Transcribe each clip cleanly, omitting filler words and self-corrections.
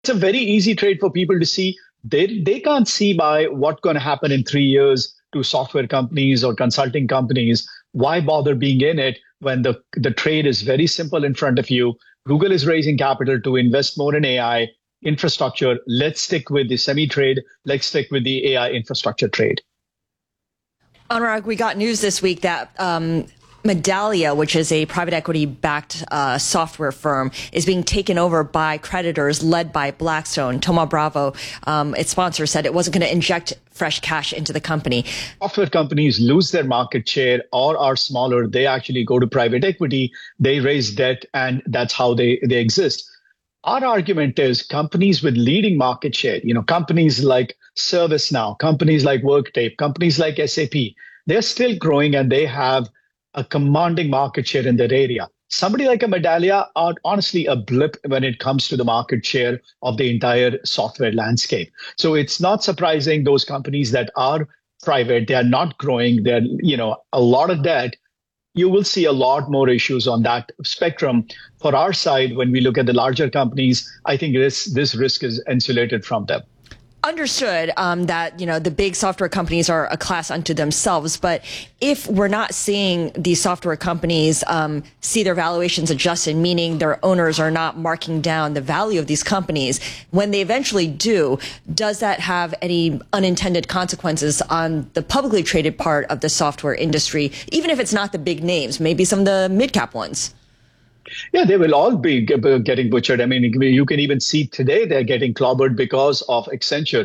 It's a very easy trade for people to see. They can't see by what's going to happen in 3 years to software companies or consulting companies. Why bother being in it when the trade is very simple in front of you? Google is raising capital to invest more in AI infrastructure. Let's stick with the semi trade. Let's stick with the AI infrastructure trade. Anurag, we got news this week that Medallia, which is a private equity-backed software firm, is being taken over by creditors led by Blackstone. Thoma Bravo, its sponsor, said it wasn't going to inject fresh cash into the company. Software companies lose their market share or are smaller. They actually go to private equity. They raise debt, and that's how they exist. Our argument is companies with leading market share, companies like ServiceNow, companies like Workday, companies like SAP, they're still growing and they have a commanding market share in that area. Somebody like a Medallia are honestly a blip when it comes to the market share of the entire software landscape. So it's not surprising those companies that are private, they are not growing, they're, a lot of debt. You will see a lot more issues on that spectrum. For our side, when we look at the larger companies, I think this risk is insulated from them. Understood that, the big software companies are a class unto themselves. But if we're not seeing these software companies see their valuations adjusted, meaning their owners are not marking down the value of these companies, when they eventually do, does that have any unintended consequences on the publicly traded part of the software industry, even if it's not the big names, maybe some of the mid-cap ones? Yeah, they will all be getting butchered. I mean, you can even see today they're getting clobbered because of Accenture.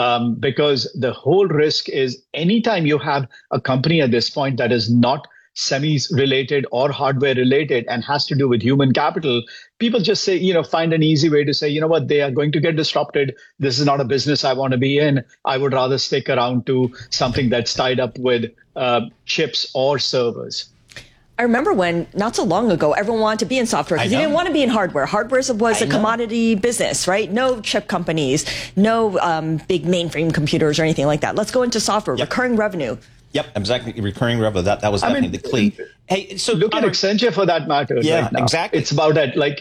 Because the whole risk is anytime you have a company at this point that is not semis related or hardware related and has to do with human capital, people just say, find an easy way to say, what, they are going to get disrupted. This is not a business I want to be in. I would rather stick around to something that's tied up with chips or servers. I remember when, not so long ago, everyone wanted to be in software because you didn't want to be in hardware. Hardware was a commodity business, right? No chip companies, no big mainframe computers or anything like that. Let's go into software, recurring revenue. Yep, exactly. Recurring revenue. That was definitely the key. Hey, so look at Accenture for that matter. Yeah, right now. Exactly. It's about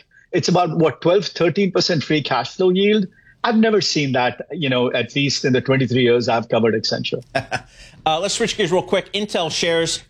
what, 12, 13% free cash flow yield. I've never seen that, at least in the 23 years I've covered Accenture. Let's switch gears real quick. Intel shares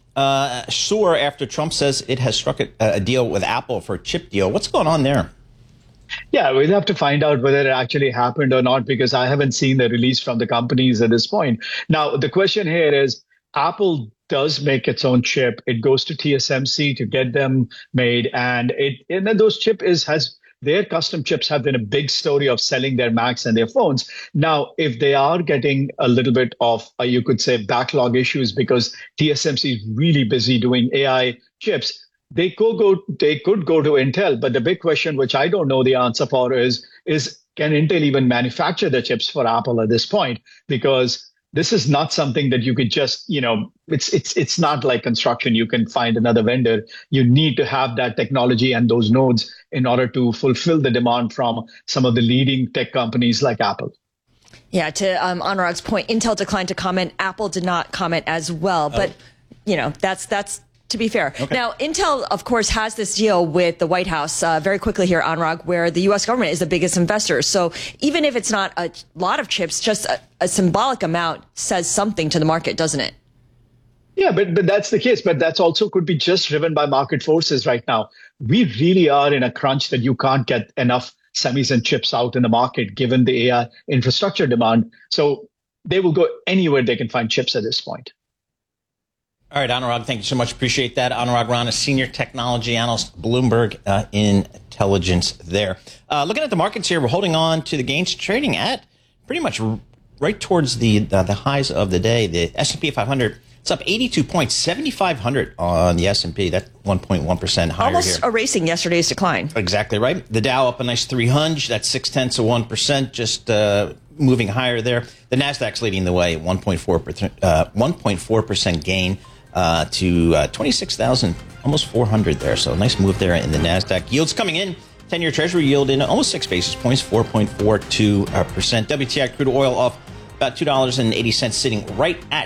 soar after Trump says it has struck a deal with Apple for a chip deal. What's going on there? Yeah, we'll have to find out whether it actually happened or not, because I haven't seen the release from the companies at this point. Now, the question here is, Apple does make its own chip. It goes to TSMC to get them made, and then those their custom chips have been a big story of selling their Macs and their phones. Now, if they are getting a little bit of, you could say, backlog issues because TSMC is really busy doing AI chips, they could go to Intel. But the big question, which I don't know the answer for, is can Intel even manufacture the chips for Apple at this point? Because this is not something that you could just, it's not like construction. You can find another vendor. You need to have that technology and those nodes in order to fulfill the demand from some of the leading tech companies like Apple. Yeah, to Anurag's point, Intel declined to comment. Apple did not comment as well. But, that's to be fair. Okay. Now, Intel, of course, has this deal with the White House very quickly here, Anurag, where the U.S. government is the biggest investor. So even if it's not a lot of chips, just a symbolic amount says something to the market, doesn't it? Yeah, but that's the case. But that's also could be just driven by market forces right now. We really are in a crunch that you can't get enough semis and chips out in the market, given the AI infrastructure demand. So they will go anywhere they can find chips at this point. All right, Anurag, thank you so much. Appreciate that. Anurag Rana, Senior Technology Analyst, Bloomberg Intelligence there. Looking at the markets here, we're holding on to the gains, trading at pretty much right towards the highs of the day. The S&P 500, it's up 82 points, 7,500 on the S&P. That's 1.1% higher Almost here. Erasing yesterday's decline. Exactly right. The Dow up a nice 300. That's 0.6%, just moving higher there. The Nasdaq's leading the way, 1.4% gain. To 26,000, almost 400 there. So nice move there in the Nasdaq. Yields coming in. 10-year Treasury yield in almost 6 basis points, 4.42%. WTI crude oil off about $2.80, sitting right at